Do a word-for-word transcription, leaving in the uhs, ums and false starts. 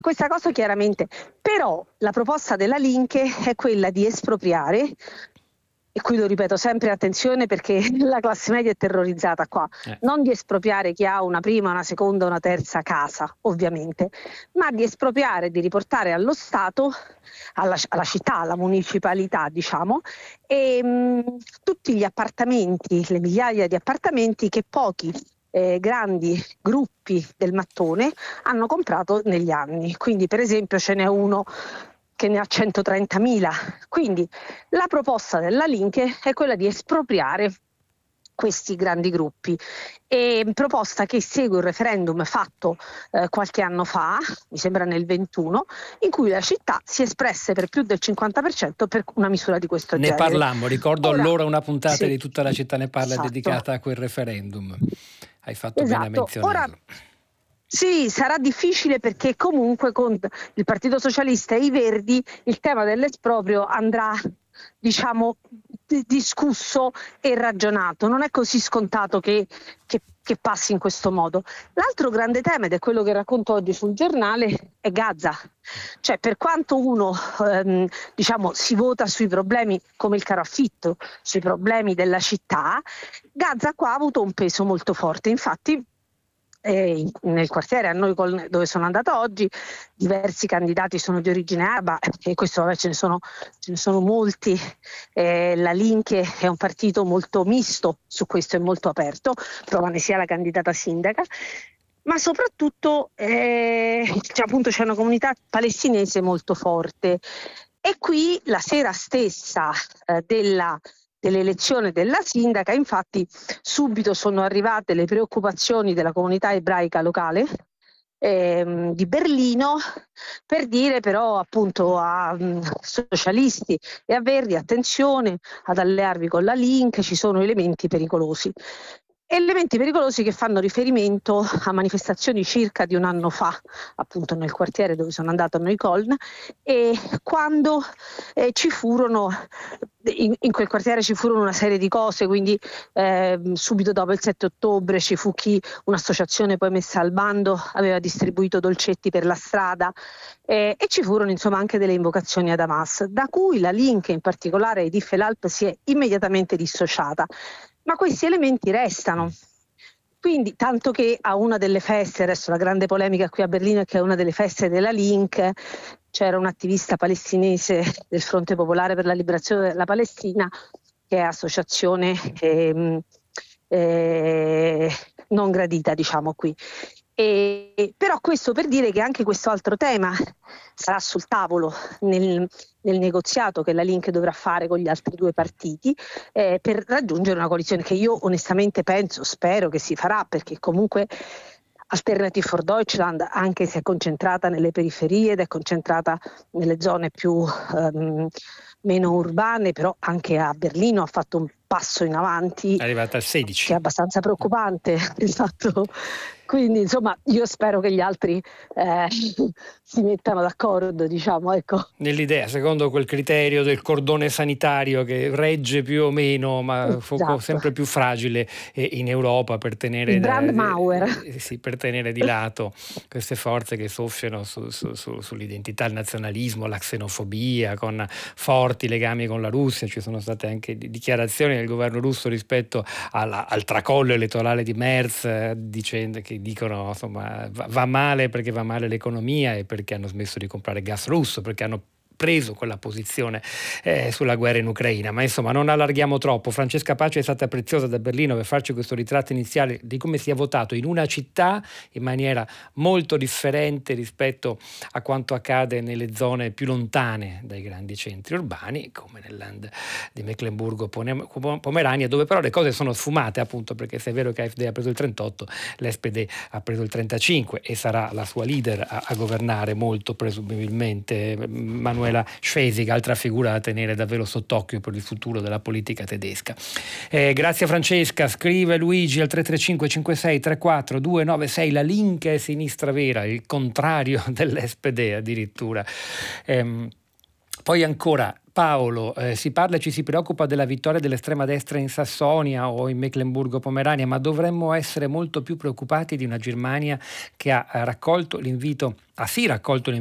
questa cosa chiaramente, però la proposta della Linke è quella di espropriare, e qui lo ripeto sempre, attenzione perché la classe media è terrorizzata qua, eh. non di espropriare chi ha una prima, una seconda, una terza casa, ovviamente, ma di espropriare, di riportare allo Stato, alla, alla città, alla municipalità, diciamo, e, mh, tutti gli appartamenti, le migliaia di appartamenti che pochi eh, grandi gruppi del mattone hanno comprato negli anni. Quindi, per esempio, ce n'è uno che ne ha centotrentamila. Quindi la proposta della Linke è quella di espropriare questi grandi gruppi, e proposta che segue un referendum fatto eh, qualche anno fa, mi sembra nel ventuno, in cui la città si espresse per più del cinquanta per cento per una misura di questo ne genere. Ne parlammo, ricordo Ora, allora una puntata sì, di Tutta la città ne parla esatto. dedicata a quel referendum. Hai fatto esatto. bene a menzionarlo. Ora, sì, sarà difficile perché comunque con il Partito Socialista e i Verdi il tema dell'esproprio andrà, diciamo, discusso e ragionato. Non è così scontato che, che, che passi in questo modo. L'altro grande tema, ed è quello che racconto oggi sul giornale, è Gaza. Cioè, per quanto uno ehm, diciamo si vota sui problemi come il caro affitto, sui problemi della città, Gaza qua ha avuto un peso molto forte. Infatti Eh, nel quartiere a noi col, dove sono andata oggi, diversi candidati sono di origine araba, e questo vabbè, ce ne sono, ce ne sono molti. Eh, la Linke è un partito molto misto, su questo è molto aperto, prova ne sia la candidata sindaca, ma soprattutto eh, cioè, appunto c'è una comunità palestinese molto forte, e qui la sera stessa eh, della dell'elezione della sindaca, infatti, subito sono arrivate le preoccupazioni della comunità ebraica locale ehm, di Berlino, per dire però appunto a um, socialisti e a verdi: attenzione ad allearvi con la Linke, ci sono elementi pericolosi. Elementi pericolosi che fanno riferimento a manifestazioni circa di un anno fa, appunto nel quartiere dove sono andato a Neukölln, e quando eh, ci furono, in, in quel quartiere ci furono una serie di cose, quindi eh, subito dopo il sette ottobre ci fu chi, un'associazione poi messa al bando, aveva distribuito dolcetti per la strada, eh, e ci furono insomma anche delle invocazioni ad Hamas, da cui la Linke, in particolare Edith El-Alp, si è immediatamente dissociata. Ma questi elementi restano. Quindi, tanto che a una delle feste, adesso la grande polemica qui a Berlino è che a una delle feste della Linke c'era un attivista palestinese del Fronte Popolare per la Liberazione della Palestina, che è associazione eh, eh, non gradita, diciamo qui. E, però questo per dire che anche questo altro tema sarà sul tavolo nel, nel negoziato che la Linke dovrà fare con gli altri due partiti eh, per raggiungere una coalizione che io onestamente penso, spero che si farà, perché comunque Alternative for Deutschland, anche se è concentrata nelle periferie ed è concentrata nelle zone più um, meno urbane, però anche a Berlino ha fatto un passo in avanti, è arrivata al sedici, che è abbastanza preoccupante. Esatto. Quindi insomma io spero che gli altri eh, si mettano d'accordo, diciamo, ecco. Nell'idea, secondo quel criterio del cordone sanitario che regge più o meno, ma esatto, sempre più fragile eh, in Europa, per tenere, Brandmauer. eh, sì, per tenere di lato queste forze che soffiano su, su, su, sull'identità, il nazionalismo, la xenofobia, con forti legami con la Russia. Ci sono state anche dichiarazioni del governo russo rispetto alla, al tracollo elettorale di Merz, eh, dicendo che dicono insomma va, va male perché va male l'economia e perché hanno smesso di comprare gas russo, perché hanno preso quella posizione eh, sulla guerra in Ucraina. Ma insomma non allarghiamo troppo. Francesca Pace è stata preziosa da Berlino per farci questo ritratto iniziale di come si è votato in una città in maniera molto differente rispetto a quanto accade nelle zone più lontane dai grandi centri urbani, come nel land di Mecklenburgo-Pomerania, dove però le cose sono sfumate, appunto perché se è vero che A F D ha preso il trentotto, l'S P D ha preso il trentacinque e sarà la sua leader a, a governare molto presumibilmente Manuela Schwesig, altra figura da tenere davvero sott'occhio per il futuro della politica tedesca. Eh, grazie Francesca. Scrive Luigi al tre tre cinque cinque sei tre quattro due nove sei, la Linke è sinistra vera, il contrario dell'S P D addirittura. Ehm, Poi ancora, Paolo, eh, si parla e ci si preoccupa della vittoria dell'estrema destra in Sassonia o in Mecklenburgo-Pomerania, ma dovremmo essere molto più preoccupati di una Germania che ha raccolto l'invito, ha sì raccolto